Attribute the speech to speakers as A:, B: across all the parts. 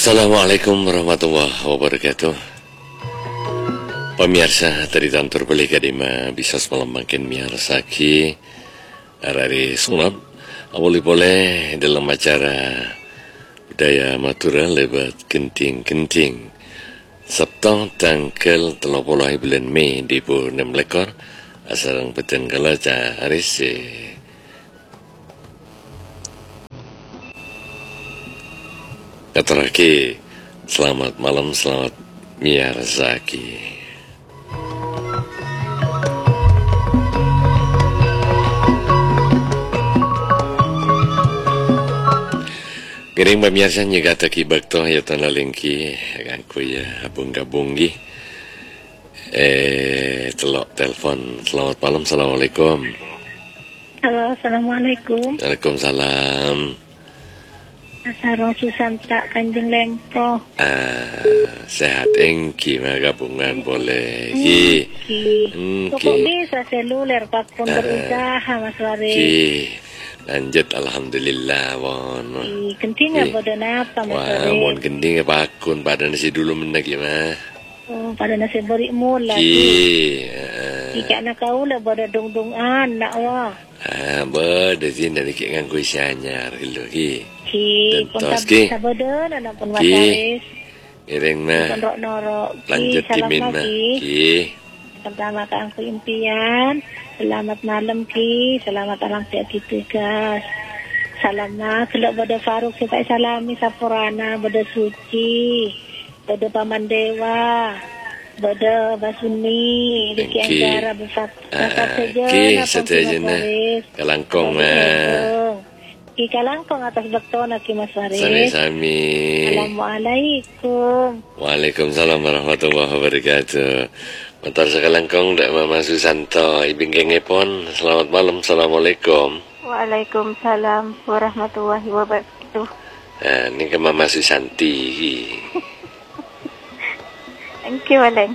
A: Assalamualaikum warahmatullahi wabarakatuh. Pemirsa dari Tantur Beli Kadima bisa semalam makin miarsaki Arari Sunab boleh dalam acara budaya Madura lebat kenting-kenting Sabtu tanggal 30 bulan Mei di Purnem Lekor asarang peten kalaca arise Kateraki, selamat malam, selamat miarzaki. Giring pemirsa nyegata kibakto ya tanah lengki, aku ya abung-gabunggi. Telok telepon, selamat malam, assalamualaikum.
B: Halo, assalamualaikum.
A: Waalaikumsalam.
B: Sarong Susanta Kanjeng Lempo.
A: Sehat engki gabungan boleh. Ki.
B: Kok bisa seluler Pak pun berusaha Mas Waris.
A: Lanjut alhamdulillah won.
B: Kenting apa dan apa Mas Waris?
A: Wah, mon kenting pakun pada nasi dulu menak ya
B: Oh, pada nasi beri mula. Jika anak kau lah pada dong anak wah.
A: Bada sih dari kek nganggu sianyar dulu ki.
B: Kontak sabadan anak pun Mas Waris.
A: Ireng mah.
B: Norok.
A: Lanjut timin mah. Ki.
B: Pertama ke angku impian. Selamat malam Ki. Selamat alam sehat tugas. Salamat kalau pada Faruk saya salami sapurana pada suci. Pada Paman Dewa. Pada Basuni. Riki Anggara besar saja.
A: Ki saja na. Kalangkong mah.
B: Ika langkong atas bektona Ki Mas Waris.
A: Sami-sami.
B: Assalamualaikum.
A: Waalaikumsalam warahmatullahi wabarakatuh. Motor sekalangkong dak Mama Susanto ibing kengepon. Selamat malam. Assalamualaikum.
B: Waalaikumsalam warahmatullahi wabarakatuh.
A: Ini ke Mama Susanti.
B: Thank you, Waleng.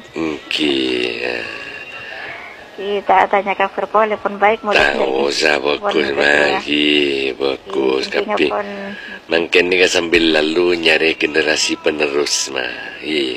B: Kita tanya kabar boleh pun baik mau
A: tak usah bagus lagi bagus tapi mungkin ni sambil lalu nyari generasi penerus mah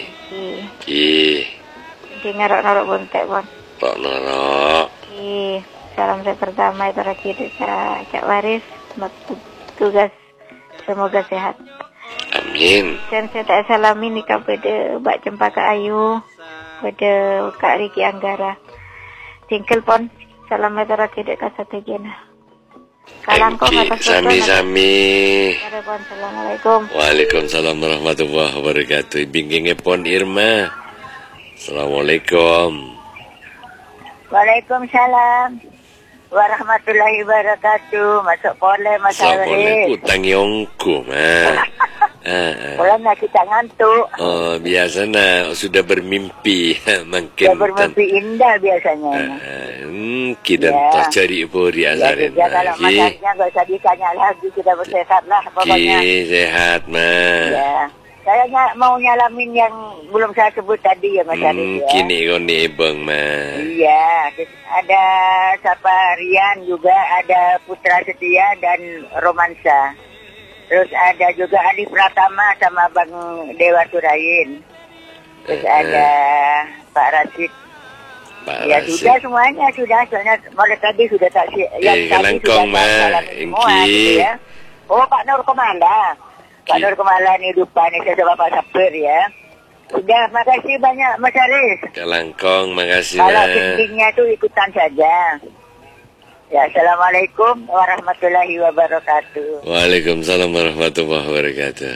B: ngarok-ngarok bontek bon
A: norok
B: salam saya pertama itu rakyat Cak Waris tugas semoga sehat
A: amin
B: dan saya tak salami ni kepada Mbak Cempaka Ayu pada Kak Riki Anggara tinggal pon salam metara kedek kasategena. Kalangkong atas
A: sami-sami.
B: Assalamualaikum.
A: Waalaikumsalam warahmatullahi wabarakatuh. Bingkinge pon Irma. Assalamualaikum.
B: Waalaikumsalam warahmatullahi wabarakatuh. Masuk boleh Mas Waris.
A: Boleh utang yongku mah.
B: Boleh nak kita ngantuk.
A: Oh, biasanya sudah bermimpi makin.
B: Sudah bermimpi indah biasanya.
A: Kita cari puri azarin
B: ya, kalau masanya nggak usah ditanya lagi, kita bersehat lah pokoknya.
A: Sehat mah.
B: Ya. Saya mau nyalamin yang belum saya sebut tadi ya Mas Waris ya.
A: Kini koni ibang mah.
B: Iya, ada siapa Rian juga, ada Putra Setia dan Romansa. Terus ada juga Adi Pratama sama Bang Dewa Surayin. Terus ada Pak Rashid. Ya sudah semuanya sudah. Soalnya mereka tadi sudah tak yang tadi sudah salam semua gitu ya. Oh Pak Nur Kemala. Pak Nur Kemala nih lupa nih saya Bapak Sapir ya. Sudah, makasih banyak Mas Waris.
A: Kalangkong, makasih.
B: Kalau pentingnya tuh ikutan saja. Ya, assalamualaikum warahmatullahi wabarakatuh.
A: Waalaikumsalam warahmatullahi wabarakatuh.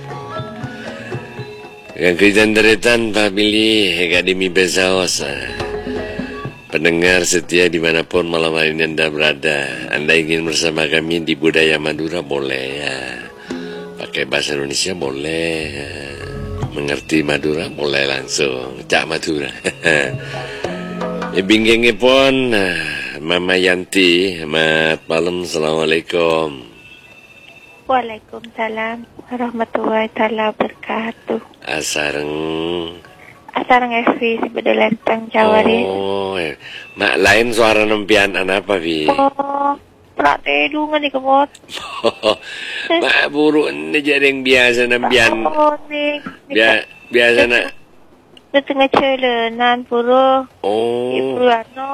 A: Yang kejandaretan Pak Billy Akademi Besaos. Pendengar setia dimanapun malam hari ini Anda berada. Anda ingin bersama kami di Budaya Madura boleh ya. Pakai bahasa Indonesia boleh. Mengerti Madura boleh langsung. Cak Madura. Binggengnya pun Mama Yanti, selamat malam, assalamualaikum.
B: Waalaikumsalam warahmatullahi wabarakatuh.
A: Asareng
B: FV sebeda lempeng Jawa.
A: Mak lain suara nempian apa Vi?
B: Oh,
C: pula tedungan ni kebot.
A: Mak buruk ni jadi yang biasa nambian. Biasa nak.
C: Dia tengah celenan pura.
A: Oh.
C: Ibu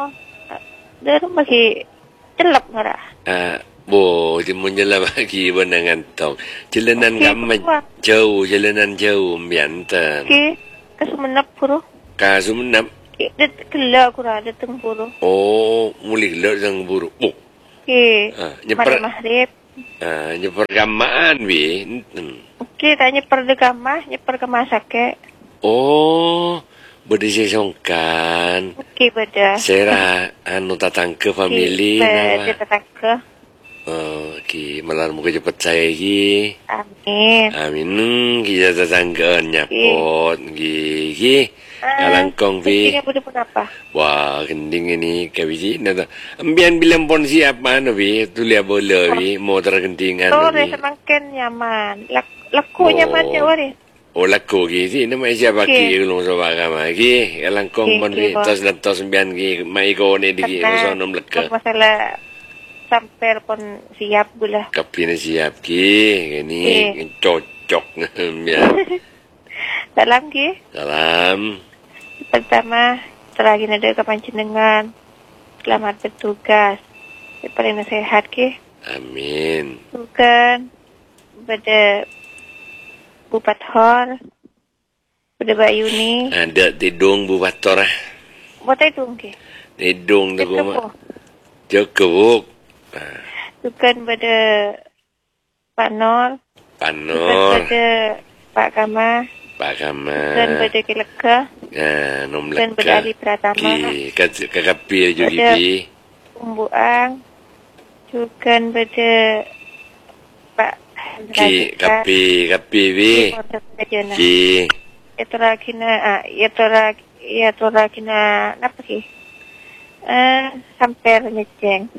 C: dia masih celap marah.
A: Bo, dia menjelam lagi benangan tong. Jalanan gamai jauh, jalanan jauh biantan.
C: Okey, kesumenap pura.
A: Kasumenap.
C: Dia kelak kurang ada tempuru.
A: Oh, muli kelak sang buruk. Oh.
C: Okey.
A: Nyeper
C: maghrib.
A: Nyeper gamaan bi.
C: Okey, tak nyeper de gamah, nyeper ke masake.
A: Oh, berdisi songkan.
C: Okey, beda.
A: Sera anu tatang ke family.
C: Beda tatang ke.
A: Okey, malam muka cepat saya ki.
C: Amin.
A: Amin. Kita tatangga nyapot ki. Kalangkong vi.
C: Kendingnya boleh pun apa?
A: Wah, kending ini kabiji nada. Ambian bilang pon siapa anu vi? Tu lihat bola vi, motor kending anu.
C: Sore semakin nyaman. Laku nyaman je wari.
A: Oh, laku ki si nama siapa ki ulung sobat kama ki. Kalangkong pon vi tos dan tos ambian ki mai ko ni di sonom leka.
C: Masalah sampai pun siap gula.
A: Kapi na siap ki. Ini cocok ambian.
C: Salam ki.
A: Salam.
C: Pertama, selagi ada kepanjenengan, selamat bertugas. Yang paling sehat ki.
A: Amin.
C: Bukan pada Bupat Hor, pada Mbak Yuni.
A: Ada tidung bubator ah.
C: Buat itu ki.
A: Tidung tu koma. Jokebuk.
C: Bukan pada Pak Nor. Bukan pada Pak Kama.
A: Pak Kama.
C: Bukan pada Kileka.
A: Nom
C: bukan
A: leka.
C: pada Ali Pratama.
A: Kakapi juga pi.
C: Umbuang. Bukan pada Pak
A: Kapi pi. Ki.
C: Itulah kina apa ki? Sampai nyeceng.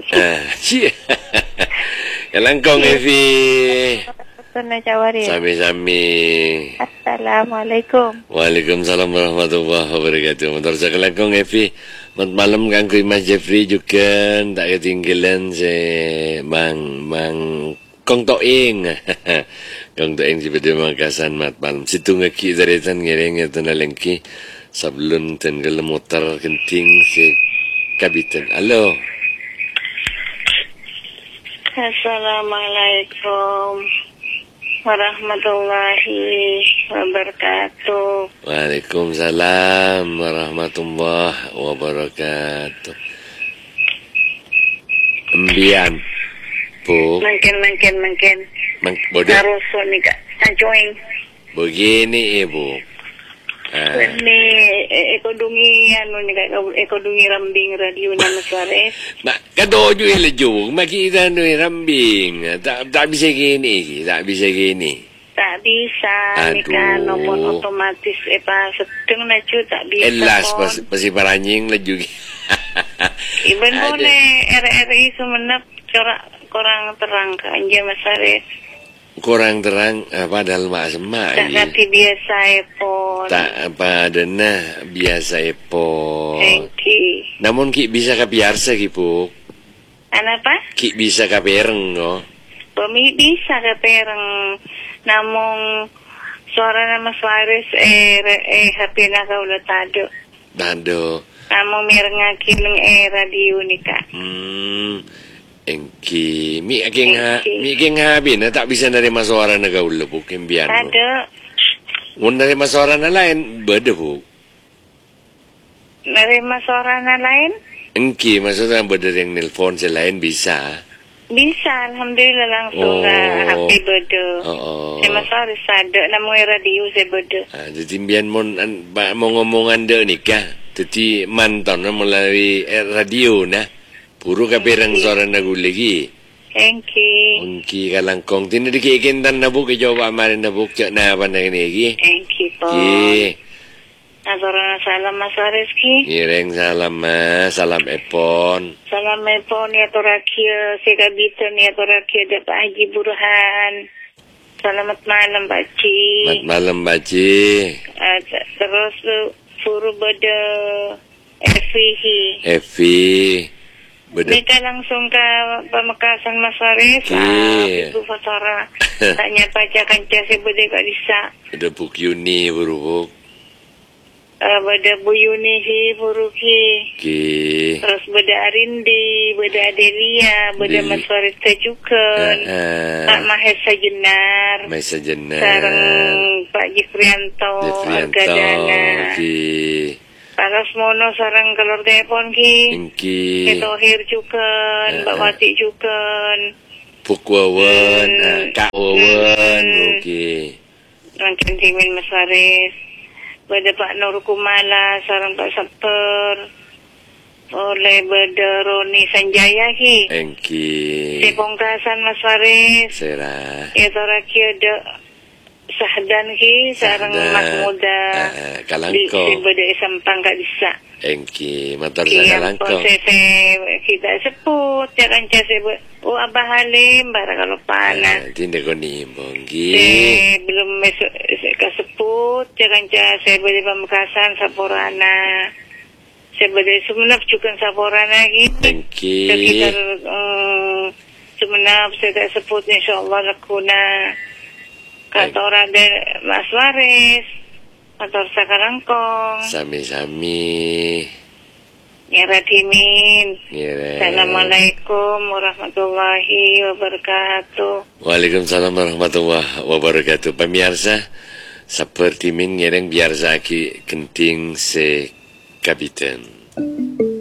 A: Kalangkong Evi. Sami-sami.
C: Assalamualaikum.
A: Waalaikumsalam warahmatullahi wabarakatuh. Motor saya Kalangkong Evi. Malam kang Mas Jeffrey juga tak ketinggalan si Bang Kong Toing. Kong Toing si pada Makassar malam. Situ ngaki zaretan ngereng itu nalengki. Sablon ten kalau motor kenting si kabitan. Halo.
D: Assalamualaikum warahmatullahi wabarakatuh.
A: Waalaikumsalam warahmatullahi wabarakatuh. Ambian. Bu.
D: Mungkin.
A: Bodoh.
D: Harus ni kak. Anjoing.
A: Begini ibu.
D: Ni ekodungi anu ni kak. Ekodungi rambing radio nama Suarez.
A: Mak kadojo ilaju. Makita no rambing. Tak bisa gini. Tak bisa gini.
D: Tak bisa. Ni kan nomor otomatis. Sedang na cu tak bisa.
A: Elas pasti paranying laju.
D: Iban mo na RRI sumenap kurang terang ka anja Masares.
A: Kurang terang padahal mak semak.
D: Tak ngerti biasa pun.
A: Tak apa dana biasa pun.
D: Thank you.
A: Namun ki bisa kapiarsa ki pu.
D: Apa?
A: Ki bisa kapereng no.
D: Pemi bisa kapereng. Namun suara nama Suarez HP na ka ulah tado.
A: Tado.
D: Namun mireng kiling radio ni kak.
A: Engki mi aking habin na tak bisa nerima suara na gaul po kimbian.
D: Ada.
A: Mun nerima suara na lain beda po.
D: Nerima suara na lain?
A: Engki maksudnya beda yang nelpon selain bisa.
D: Bisa, alhamdulillah langsung HP beda. Saya suara sada namun radio saya beda.
A: Jadi imbian mon mau ngomongan de nikah. Jadi mantan melalui radio na. Puro kaperang suara na gulagi.
D: Thank you.
A: Ungki Kalangkong. Tinadikikintan na buk. Ijoba marin na buk. Cak na apa na kinigi.
D: Thank you po. Nasara salam Mas Ariski.
A: Ireng salam mas. Salam epon.
D: Salam epon. Ya torakia. Sekabitan. Ya torakia. Ada Pak Haji Burhan. Selamat malam Baci.
A: Selamat malam Baci.
D: Terus suruh beda Evi.
A: Beda
D: Mereka langsung ke Pamekasan Mas Waris.
A: Okey.
D: Ibu Fasara. Tanya baca kanca sebede kat Disa.
A: ada Buk Yuni buruk.
D: Beda Bu Yuni hi Buruki.
A: Okey.
D: Terus beda Arindi, beda Adelia, beda
A: Di-
D: Mas Waris Tajukan. Pak Mahesa Jenar.
A: Mai sajana.
D: Sarang Pak Jifrianto.
A: Jefrianto.
D: Argadana.
A: Okey.
D: Pak Rasmono sarang keluar telepon ki.
A: Engki.
D: Ketohir jukan, Mbak Wati jukan.
A: Puk Wawan.
D: Hmm.
A: Kak Wawan.
D: Hmm.
A: Okey.
D: Rangkaian Timin Mas Waris. Beda Pak Nur Kumala, sarang Pak Saper. Oleh beda Roni Sanjaya ki.
A: Engki.
D: Sepongkasan Mas Waris.
A: Serah.
D: Itu rakyat ada Sahdan ki, sarang
A: Sahdan.
D: Mas Muda.
A: Kalangko.
D: Di beda Sampang Kak Disa.
A: Engki. Motor
D: Yang
A: Kalangko.
D: kita sebut, jangan sebut. Oh Abah Halim, barang kalau panas.
A: Tindak ko ni Bonggi.
D: Belum masuk kasebut, jangan sebut di Pamekasan Saporana. Sebut di Sumenep juga Saporana gitu.
A: Engki.
D: Sekitar Sumenep saya tak sebut insyaAllah lakuna. Kata orang ada Mas Waris, motor Sakarangkong,
A: Sami-sami.
D: Nyara Timin.
A: Ngire.
D: Assalamualaikum warahmatullahi wabarakatuh.
A: Waalaikumsalam warahmatullahi wabarakatuh. Pemirsa, seperti min ngereng biar zaki kenting se kapiten.